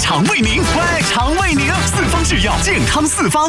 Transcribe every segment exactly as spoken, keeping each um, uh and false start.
肠为您，外肠为您，四方制药，健康四方。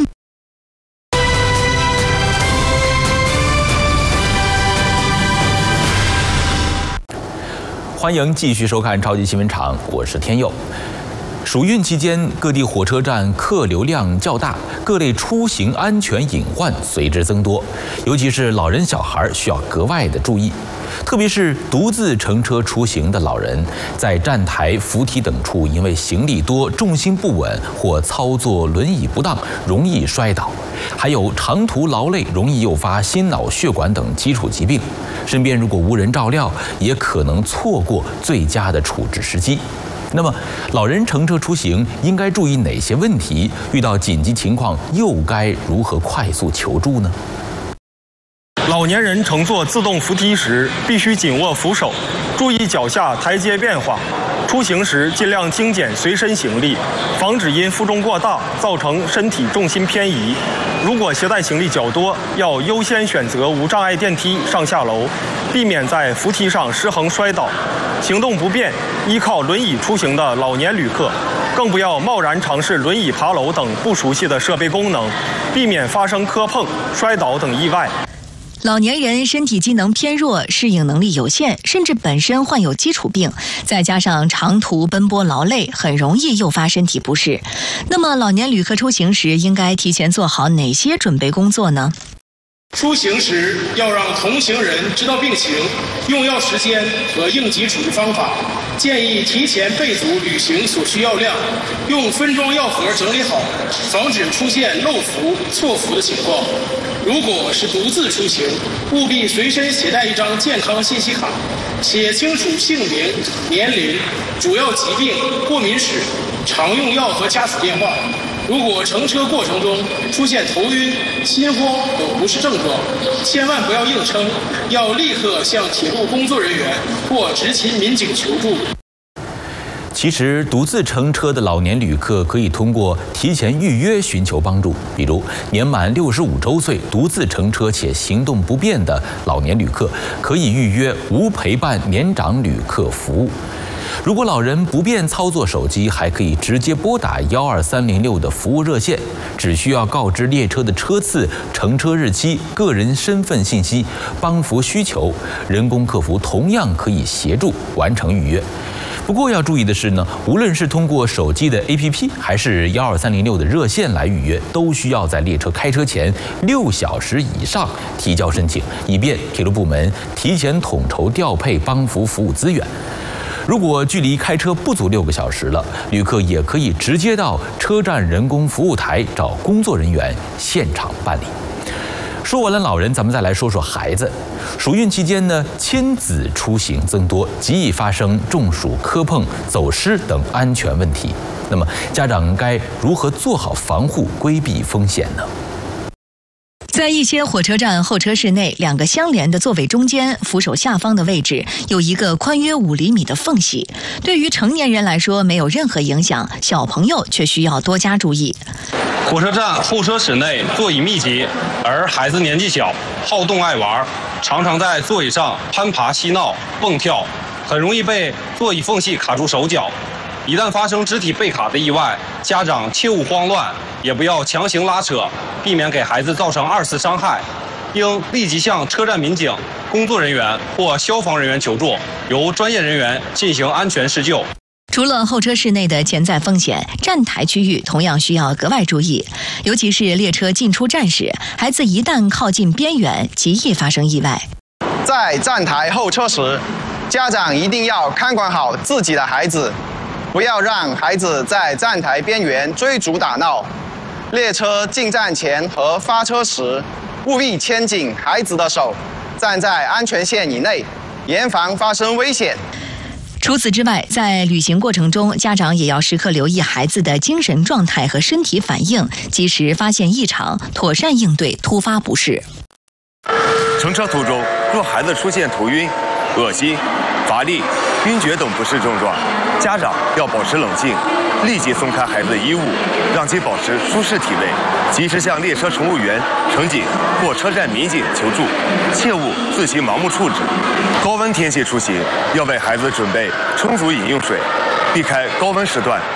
欢迎继续收看超级新闻场，我是天佑。暑运期间，各地火车站客流量较大，各类出行安全隐患随之增多，尤其是老人小孩需要格外的注意。特别是独自乘车出行的老人，在站台、扶梯等处，因为行李多、重心不稳或操作轮椅不当，容易摔倒；还有长途劳累，容易诱发心脑血管等基础疾病。身边如果无人照料，也可能错过最佳的处置时机。那么，老人乘车出行应该注意哪些问题？遇到紧急情况又该如何快速求助呢？ 老年人乘坐自动扶梯时，必须紧握扶手，注意脚下台阶变化。出行时尽量精简随身行李，防止因负重过大造成身体重心偏移。如果携带行李较多，要优先选择无障碍电梯上下楼，避免在扶梯上失衡摔倒。行动不便、依靠轮椅出行的老年旅客，更不要贸然尝试轮椅爬楼等不熟悉的设备功能，避免发生磕碰、摔倒等意外。 老年人身体机能偏弱，适应能力有限，甚至本身患有基础病，再加上长途奔波劳累，很容易诱发身体不适。那么，老年旅客出行时应该提前做好哪些准备工作呢？ 出行时要让同行人知道病情、用药时间和应急处置方法，建议提前备足旅行所需药量，用分装药盒整理好，防止出现漏服、错服的情况。如果是独自出行，务必随身携带一张健康信息卡，写清楚姓名、年龄、主要疾病、过敏史、常用药和家属电话。如果乘车过程中出现头晕、心慌等不适症状，千万不要硬撑，要立刻向铁路工作人员或执勤民警求助。 其实，独自乘车的老年旅客可以通过提前预约寻求帮助。比如，年满六十五周岁、独自乘车且行动不便的老年旅客，可以预约无陪伴年长旅客服务。如果老人不便操作手机，还可以直接拨打幺二三零六的服务热线，只需要告知列车的车次、乘车日期、个人身份信息、帮扶需求，人工客服同样可以协助完成预约。不过要注意的是呢，无论是通过手机的 A P P 还是幺二三零六的热线来预约，都需要在列车开车前六小时以上提交申请，以便铁路部门提前统筹调配帮扶服务资源。如果距离开车不足六个小时了，旅客也可以直接到车站人工服务台找工作人员现场办理。说完了老人，咱们再来说说孩子。暑运期间呢，亲子出行增多，极易发生中暑、磕碰、走失等安全问题。那么，家长该如何做好防护，规避风险呢？ 在一些火车站候车室内，两个相连的座位中间，扶手下方的位置有一个宽约五厘米的缝隙。对于成年人来说没有任何影响，小朋友却需要多加注意。 火车站候车室内座椅密集，而孩子年纪小，好动爱玩，常常在座椅上攀爬、嬉闹、蹦跳，很容易被座椅缝隙卡住手脚。一旦发生肢体被卡的意外，家长切勿慌乱，也不要强行拉扯，避免给孩子造成二次伤害。应立即向车站民警、工作人员或消防人员求助，由专业人员进行安全施救。 除了候车室内的潜在风险，站台区域同样需要格外注意，尤其是列车进出站时，孩子一旦靠近边缘，极易发生意外。 在站台候车时，家长一定要看管好自己的孩子，不要让孩子在站台边缘追逐打闹。列车进站前和发车时，务必牵紧孩子的手，站在安全线以内，严防发生危险。 除此之外，在旅行过程中，家长也要时刻留意孩子的精神状态和身体反应，及时发现异常，妥善应对突发不适。 乘车途中，若孩子出现头晕、恶心、乏力、晕厥等不适症状，家长要保持冷静，立即松开孩子的衣物，让其保持舒适体位，及时向列车乘务员、乘警或车站民警求助，切勿自行盲目处置。高温天气出行，要为孩子准备充足饮用水，避开高温时段